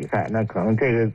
比赛，那可能这个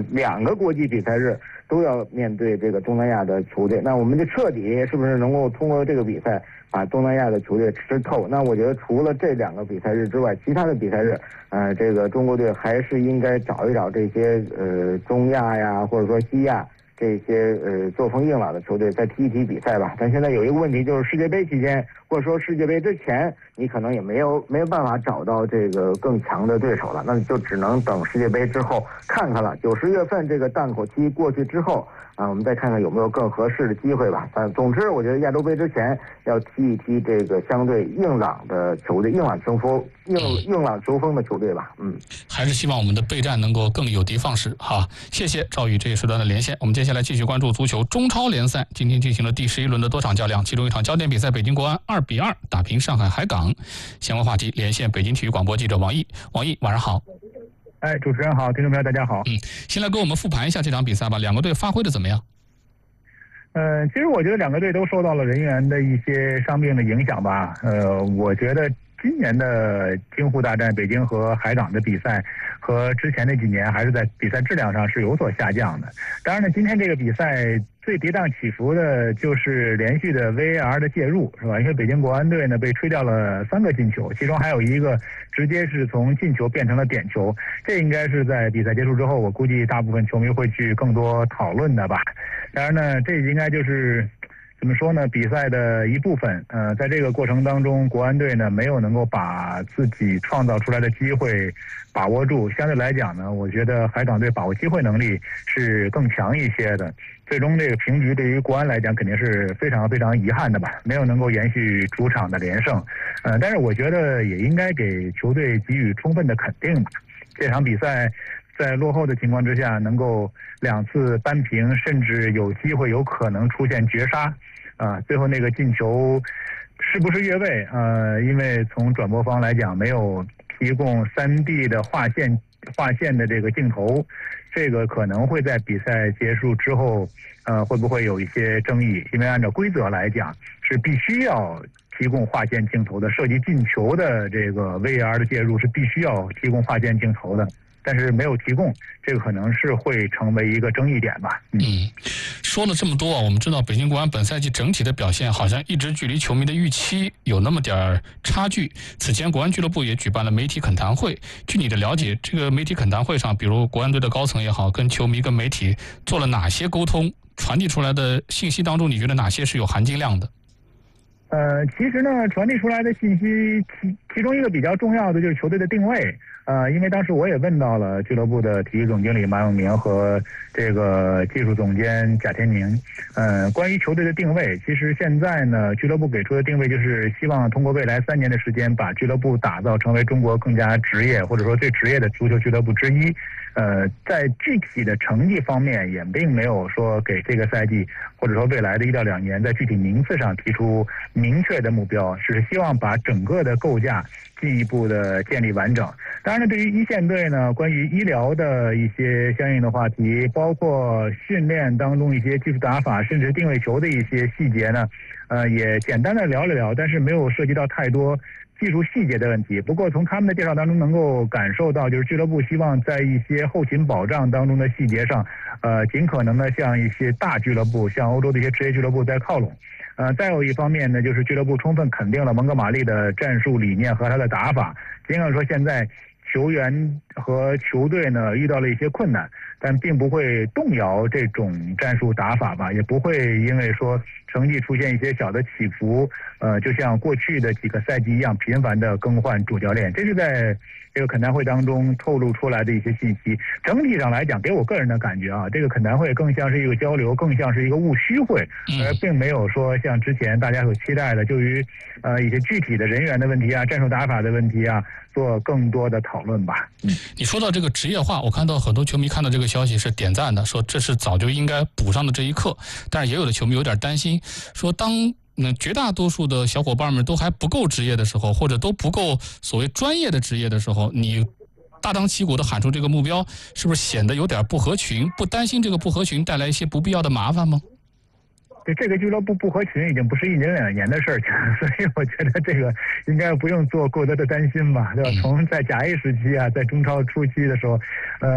2个国际比赛日都要面对这个东南亚的球队，那我们就彻底是不是能够通过这个比赛把东南亚的球队吃透？那我觉得除了这2个比赛日之外，其他的比赛日，这个中国队还是应该找一找这些中亚呀，或者说西亚这些作风硬朗的球队再踢一踢比赛吧。但现在有一个问题，就是世界杯期间或者说世界杯之前，你可能也没有办法找到这个更强的对手了，那就只能等世界杯之后看看了。9、10月份这个档口期过去之后我们再看看有没有更合适的机会吧。总之，我觉得亚洲杯之前要踢一踢这个相对硬朗的球队、硬朗球风的球队吧。 还是希望我们的备战能够更有的放矢哈。谢谢赵宇这一时段的连线。我们接下来继续关注足球中超联赛，今天进行了第11轮的多场较量，其中一场焦点比赛，北京国安2-2打平上海海港。相关话题连线北京体育广播记者王毅。王毅，晚上好。 主持人好，听众朋友大家好。 先来给我们复盘一下这场比赛吧，两个队发挥的怎么样？ 其实我觉得两个队都受到了人员的一些伤病的影响吧。我觉得今年的京沪大战北京和海港的比赛和之前那几年还是在比赛质量上是有所下降的。当然呢，今天这个比赛最跌宕起伏的就是连续的 VAR 的介入，是吧？因为北京国安队呢被吹掉了3个进球，其中还有一个直接是从进球变成了点球，这应该是在比赛结束之后，我估计大部分球迷会去更多讨论的吧。当然呢，这应该就是怎么说呢？比赛的一部分。在这个过程当中，国安队呢没有能够把自己创造出来的机会把握住。相对来讲呢，我觉得海港队把握机会能力是更强一些的。最终这个平局对于国安来讲肯定是非常非常遗憾的吧，没有能够延续主场的连胜。但是我觉得也应该给球队给予充分的肯定吧。这场比赛在落后的情况之下，能够2次扳平，甚至有机会有可能出现绝杀。最后那个进球是不是越位？因为从转播方来讲，没有提供3D 的划线的这个镜头，这个可能会在比赛结束之后，会不会有一些争议？因为按照规则来讲，是必须要提供划线镜头的，涉及进球的这个 VAR 的介入是必须要提供划线镜头的。但是没有提供，这个可能是会成为一个争议点吧。 说了这么多我们知道北京国安本赛季整体的表现好像一直距离球迷的预期有那么点差距。此前国安俱乐部也举办了媒体恳谈会，据你的了解，这个媒体恳谈会上，比如国安队的高层也好，跟球迷跟媒体做了哪些沟通？传递出来的信息当中，你觉得哪些是有含金量的？ 其实呢，传递出来的信息，其中一个比较重要的就是球队的定位。因为当时我也问到了俱乐部的体育总经理马永明和这个技术总监贾天宁，关于球队的定位，其实现在呢，俱乐部给出的定位就是希望通过未来3年的时间，把俱乐部打造成为中国更加职业或者说最职业的足球俱乐部之一。在具体的成绩方面，也并没有说给这个赛季或者说未来的1到2年在具体名次上提出明确的目标，是希望把整个的构架进一步的建立完整。当然呢，对于一线队呢，关于医疗的一些相应的话题，包括训练当中一些技术打法，甚至定位球的一些细节呢，也简单的聊了聊，但是没有涉及到太多技术细节的问题。不过从他们的介绍当中能够感受到，就是俱乐部希望在一些后勤保障当中的细节上，尽可能的向一些大俱乐部，向欧洲的一些职业俱乐部在靠拢。再有一方面呢，就是俱乐部充分肯定了蒙哥马利的战术理念和他的打法。尽管说现在球员和球队呢遇到了一些困难，但并不会动摇这种战术打法吧，也不会因为说成绩出现一些小的起伏，就像过去的几个赛季一样频繁的更换主教练。这是在这个恳谈会当中透露出来的一些信息。整体上来讲，给我个人的感觉这个恳谈会更像是一个交流，更像是一个务虚会，而并没有说像之前大家所期待的，就于一些具体的人员的问题战术打法的问题做更多的讨论吧。 你说到这个职业化，我看到很多球迷看到这个消息是点赞的，说这是早就应该补上的这一课。但是也有的球迷有点担心，说当绝大多数的小伙伴们都还不够职业的时候，或者都不够所谓专业的职业的时候，你大张旗鼓的喊出这个目标，是不是显得有点不合群？不担心这个不合群带来一些不必要的麻烦吗？ 这个俱乐部不合群已经不是1年2年的事儿，所以我觉得这个应该不用做过多的担心吧，对吧？从在甲 A 时期在中超初期的时候，